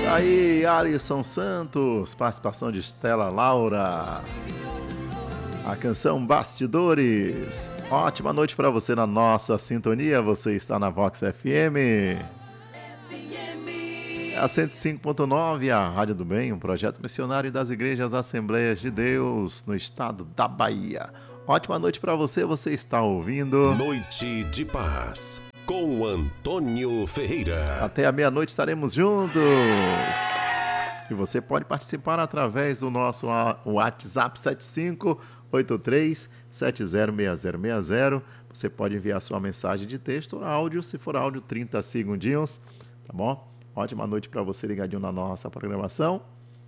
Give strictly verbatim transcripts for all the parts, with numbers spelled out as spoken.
Aí, Alisson Santos, participação de Estela Laura. A canção Bastidores. Ótima noite para você na nossa sintonia. Você está na Vox F M. A cento e cinco ponto nove, a Rádio do Bem, um projeto missionário das Igrejas Assembleias de Deus no estado da Bahia. Ótima noite para você. Você está ouvindo Noite de Paz com Antônio Ferreira. Até a meia-noite estaremos juntos. E você pode participar através do nosso WhatsApp sete cinco oito três sete zero seis zero seis zero. Você pode enviar sua mensagem de texto ou áudio, se for áudio, trinta segundinhos, tá bom? Ótima noite para você ligadinho na nossa programação.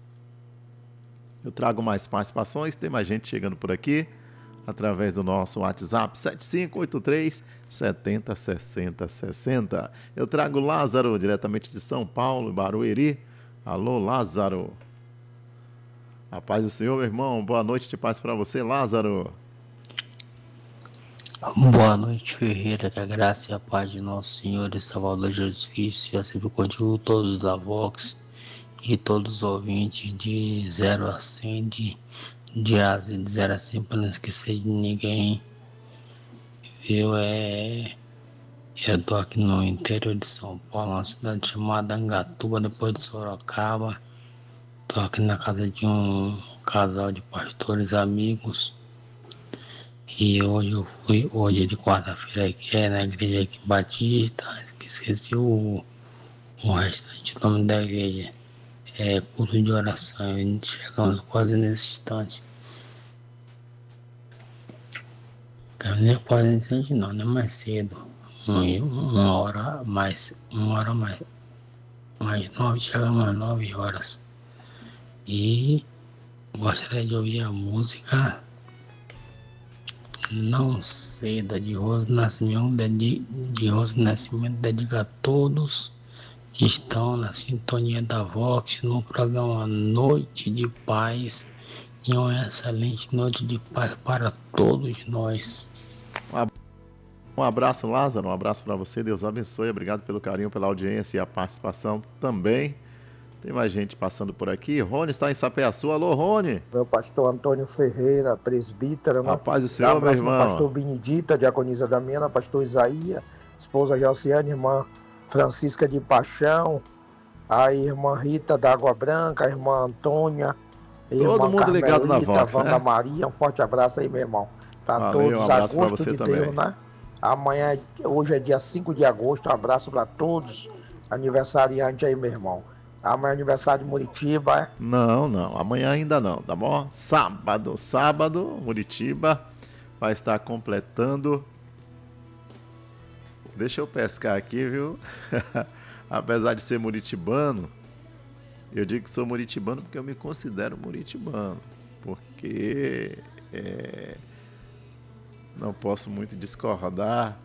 Eu trago mais participações, tem mais gente chegando por aqui através do nosso WhatsApp sete cinco oito três sete zero seis zero seis zero. Eu trago Lázaro diretamente de São Paulo, Barueri. Alô, Lázaro. A paz do Senhor, meu irmão. Boa noite de paz para você, Lázaro. Boa noite, Ferreira. Que a graça e a paz de nosso Senhor e Salvador Jesus Cristo seja sempre contigo, todos da Vox e todos os ouvintes de zero a cem, de, de, a, de zero a cem, para não esquecer de ninguém. Eu é... Eu tô aqui no interior de São Paulo, uma cidade chamada Angatuba, depois de Sorocaba. Tô aqui na casa de um casal de pastores amigos. E hoje eu fui, hoje de quarta-feira, que é na igreja aqui Batista, esqueci o, o restante do nome da igreja. É culto de oração, a gente chegamos quase nesse instante. Nem quase nesse instante não, nem mais cedo. Uma hora mais, uma hora mais, mais nove, chegamos às nove horas. E gostaria de ouvir a música Não Ceda, de Rose Nascimento, de, de Rose Nascimento, dedica a todos que estão na sintonia da Vox, no programa Noite de Paz, e uma excelente noite de paz para todos nós. Um abraço, Lázaro, um abraço para você, Deus abençoe, obrigado pelo carinho, pela audiência e a participação também. Tem mais gente passando por aqui. Rony está em Sapé-Açu. Alô, Rony. Meu pastor Antônio Ferreira, presbítero. A paz do Senhor, meu irmão. Pastor Benedita, diaconisa Damiana, pastor Isaías, esposa Josiane, irmã Francisca de Paixão, a irmã Rita da Água Branca, a irmã Antônia, a irmã todo mundo Carmelita, ligado na Vox, Wanda né? Maria. Um forte abraço aí, meu irmão. Para Valeu, todos, um abraço para agosto você de também. Deus, né? Amanhã, hoje é dia cinco de agosto, um abraço para todos, aniversariante aí, meu irmão. Amanhã é aniversário de Muritiba, é? Não, não, amanhã ainda não, tá bom? Sábado, sábado, Muritiba vai estar completando. Deixa eu pescar aqui, viu? Apesar de ser muritibano, eu digo que sou muritibano porque eu me considero muritibano. Porque é, não posso muito discordar,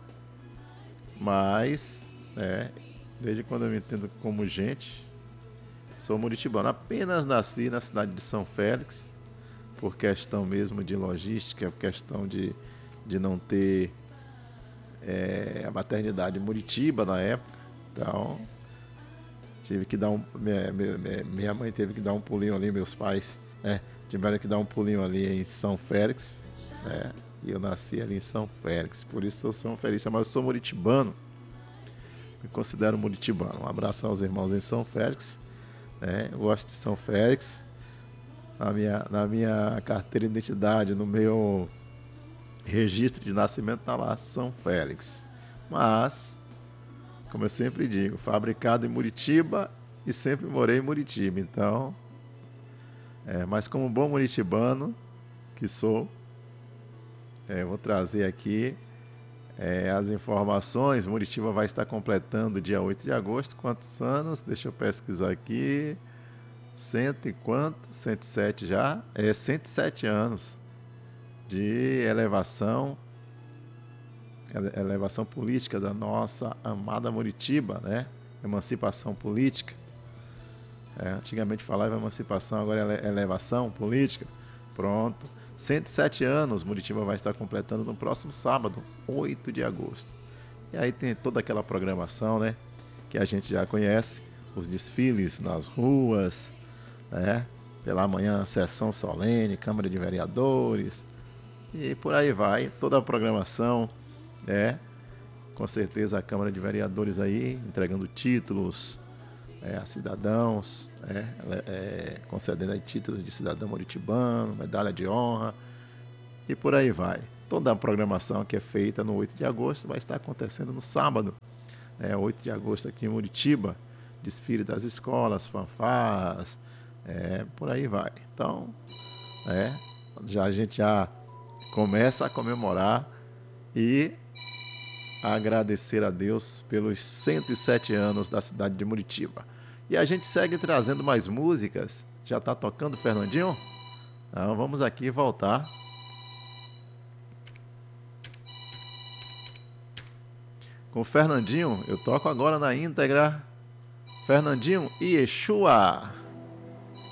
mas é, desde quando eu me entendo como gente, sou muritibano. Apenas nasci na cidade de São Félix, por questão mesmo de logística, por questão de, de não ter é, a maternidade em Muritiba na época. Então, tive que dar um. Minha, minha, minha mãe teve que dar um pulinho ali, meus pais né, tiveram que dar um pulinho ali em São Félix, né, e eu nasci ali em São Félix, por isso eu sou São Félix, mas eu sou muritibano, me considero muritibano. Um abraço aos irmãos em São Félix. É, eu gosto de São Félix. Na minha, na minha carteira de identidade, no meu registro de nascimento, está lá São Félix. Mas, como eu sempre digo, fabricado em Muritiba e sempre morei em Muritiba. Então, é, mas como bom muritibano que sou, é, eu vou trazer aqui é, as informações. Muritiba vai estar completando dia oito de agosto. Quantos anos? Deixa eu pesquisar aqui. Cento e quanto? cento e sete já? É cento e sete anos de elevação, elevação política da nossa amada Muritiba, né? Emancipação política. É, antigamente falava emancipação, agora é elevação política. Pronto. cento e sete anos, Muritiba vai estar completando no próximo sábado, oito de agosto. E aí tem toda aquela programação, né, que a gente já conhece. os desfiles nas ruas, né? Pela manhã, sessão solene, Câmara de Vereadores, e por aí vai, toda a programação, né? Com certeza a Câmara de Vereadores aí, entregando títulos é, a cidadãos, é, é, concedendo aí títulos de cidadão moritibano, medalha de honra, e por aí vai. Toda a programação que é feita no oito de agosto vai estar acontecendo no sábado, é, oito de agosto aqui em Muritiba, desfile das escolas, fanfarras, é, por aí vai. Então, é, já, a gente já começa a comemorar e a agradecer a Deus pelos cento e sete anos da cidade de Muritiba. E a gente segue trazendo mais músicas. Já está tocando, Fernandinho? Então, vamos aqui voltar. Com o Fernandinho, eu toco agora na íntegra. Fernandinho e Exua.